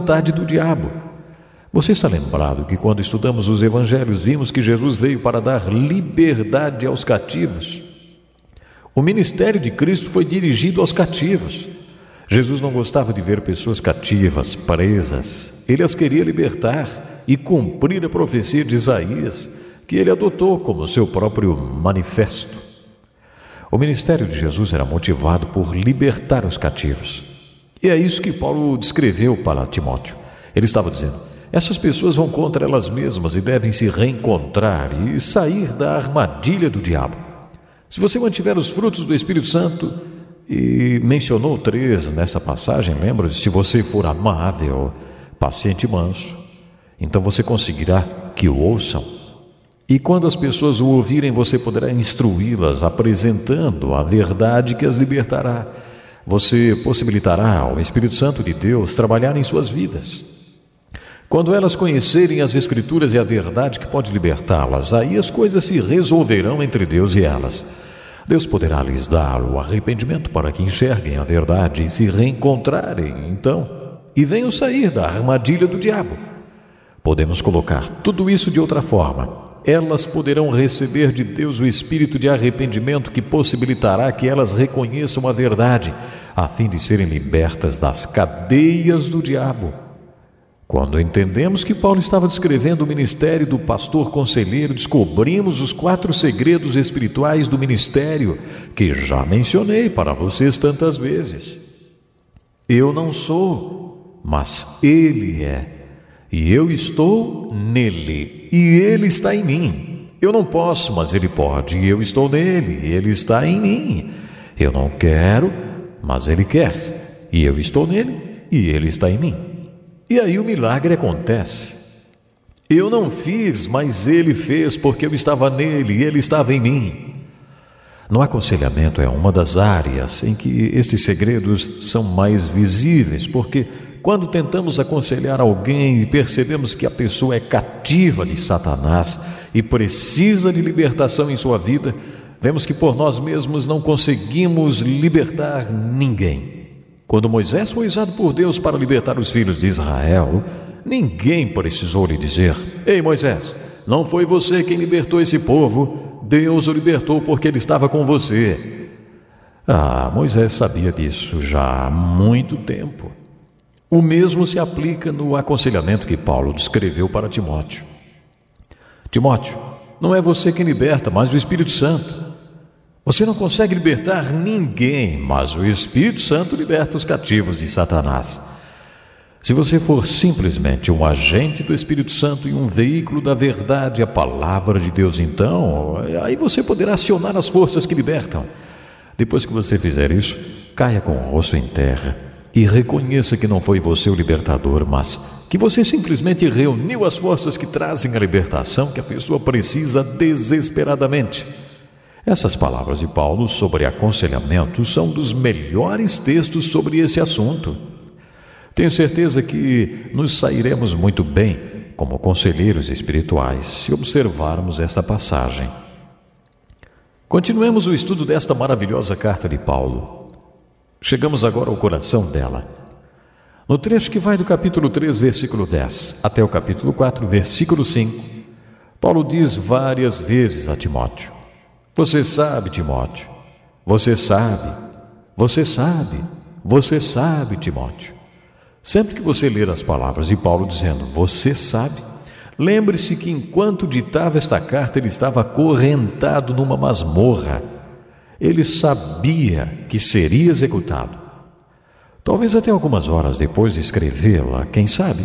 vontade do diabo. Você está lembrado que quando estudamos os evangelhos vimos que Jesus veio para dar liberdade aos cativos? O ministério de Cristo foi dirigido aos cativos. Jesus não gostava de ver pessoas cativas, presas. Ele as queria libertar e cumprir a profecia de Isaías, que ele adotou como seu próprio manifesto. O ministério de Jesus era motivado por libertar os cativos. E é isso que Paulo descreveu para Timóteo. Ele estava dizendo: essas pessoas vão contra elas mesmas e devem se reencontrar e sair da armadilha do diabo. Se você mantiver os frutos do Espírito Santo, e mencionou 3 nessa passagem, lembra? Se você for amável, paciente e manso, então você conseguirá que o ouçam. E quando as pessoas o ouvirem, você poderá instruí-las, apresentando a verdade que as libertará. Você possibilitará ao Espírito Santo de Deus trabalhar em suas vidas. Quando elas conhecerem as Escrituras e a verdade que pode libertá-las, aí as coisas se resolverão entre Deus e elas. Deus poderá lhes dar o arrependimento para que enxerguem a verdade e se reencontrarem, então, e venham sair da armadilha do diabo. Podemos colocar tudo isso de outra forma. Elas poderão receber de Deus o espírito de arrependimento que possibilitará que elas reconheçam a verdade, a fim de serem libertas das cadeias do diabo. Quando entendemos que Paulo estava descrevendo o ministério do pastor conselheiro, descobrimos os 4 segredos espirituais do ministério que já mencionei para vocês tantas vezes. Eu não sou, mas Ele é. E eu estou nele, e ele está em mim. Eu não posso, mas ele pode, e eu estou nele, e ele está em mim. Eu não quero, mas ele quer, e eu estou nele, e ele está em mim. E aí o milagre acontece. Eu não fiz, mas ele fez, porque eu estava nele, e ele estava em mim. No aconselhamento é uma das áreas em que estes segredos são mais visíveis, porque quando tentamos aconselhar alguém e percebemos que a pessoa é cativa de Satanás e precisa de libertação em sua vida, vemos que por nós mesmos não conseguimos libertar ninguém. Quando Moisés foi usado por Deus para libertar os filhos de Israel, ninguém precisou lhe dizer: ei Moisés, não foi você quem libertou esse povo, Deus o libertou porque ele estava com você. Moisés sabia disso já há muito tempo. O mesmo se aplica no aconselhamento que Paulo descreveu para Timóteo. Timóteo, não é você quem liberta, mas o Espírito Santo. Você não consegue libertar ninguém, mas o Espírito Santo liberta os cativos de Satanás. Se você for simplesmente um agente do Espírito Santo e um veículo da verdade, a palavra de Deus, então, aí você poderá acionar as forças que libertam. Depois que você fizer isso, caia com o rosto em terra e reconheça que não foi você o libertador, mas que você simplesmente reuniu as forças que trazem a libertação que a pessoa precisa desesperadamente. Essas palavras de Paulo sobre aconselhamento são dos melhores textos sobre esse assunto. Tenho certeza que nos sairemos muito bem como conselheiros espirituais se observarmos esta passagem. Continuemos o estudo desta maravilhosa carta de Paulo. Chegamos agora ao coração dela. No trecho que vai do capítulo 3, versículo 10, até o capítulo 4, versículo 5, Paulo diz várias vezes a Timóteo: você sabe, Timóteo, você sabe, você sabe, você sabe, Timóteo. Sempre que você ler as palavras de Paulo dizendo você sabe, lembre-se que enquanto ditava esta carta ele estava acorrentado numa masmorra. Ele sabia que seria executado. Talvez até algumas horas depois de escrevê-la, quem sabe?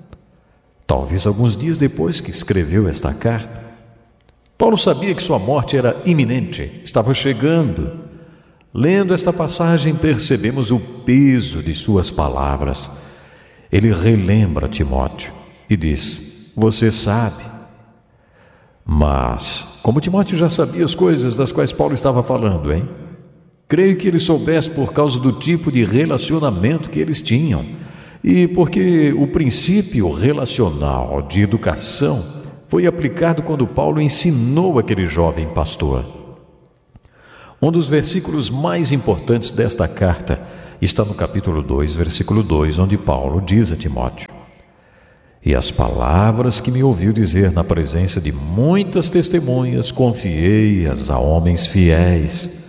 Talvez alguns dias depois que escreveu esta carta. Paulo sabia que sua morte era iminente, estava chegando. Lendo esta passagem, percebemos o peso de suas palavras. Ele relembra Timóteo e diz: você sabe. Mas, como Timóteo já sabia as coisas das quais Paulo estava falando, hein? Creio que ele soubesse por causa do tipo de relacionamento que eles tinham e porque o princípio relacional de educação foi aplicado quando Paulo ensinou aquele jovem pastor. Um dos versículos mais importantes desta carta está no capítulo 2, versículo 2, onde Paulo diz a Timóteo: "E as palavras que me ouviu dizer na presença de muitas testemunhas, confiei-as a homens fiéis,